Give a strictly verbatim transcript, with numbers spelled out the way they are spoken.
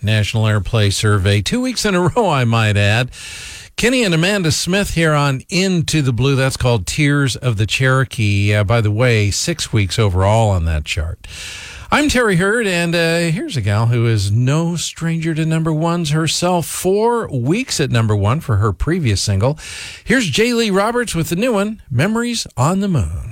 National Airplay Survey. Two weeks in a row, I might add. Kenny and Amanda Smith here on Into the Blue. That's called Tears of the Cherokee. Uh, by the way, six weeks overall on that chart. I'm Terry Hurd, and uh, here's a gal who is no stranger to number ones herself. Four weeks at number one for her previous single. Here's J. Lee Roberts with the new one, Memories on the Moon.